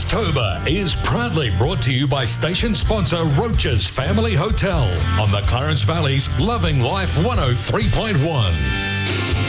Roachtober is proudly brought to you by station sponsor Roach's Family Hotel on the Clarence Valley's Loving Life 103.1.